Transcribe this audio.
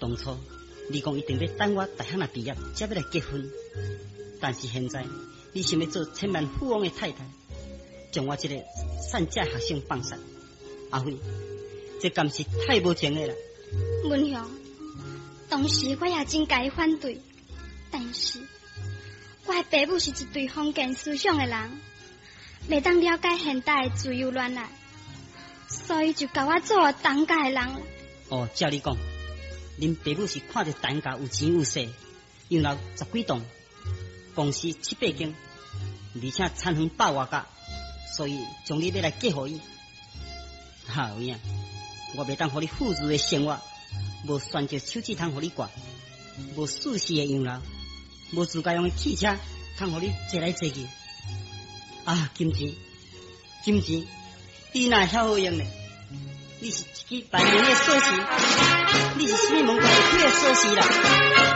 当初你讲一定要等我大学毕业才要来结婚，但是现在你想要做千万富翁的太太，将我这个善假学生放散，阿辉，这敢是太无情的啦！ 文雄，当时我也真该反对，但是我的爸母是一对封建思想的人，袂当了解现代的自由恋爱，所以就甲我做当家的人。 哦，照你讲，恁爸母是看着当家有钱有势，养老10几栋，公司7、8间，而且产房100外家，所以将你要来嫁予伊。哈有影，我袂当互你富裕的生活，无选择手指通互你挂，无舒适的养老，无自家用的汽车通互你坐来坐去。啊，金钱，你哪晓好用呢？你是一支万能的锁匙，你是什么门关会开的锁匙啦？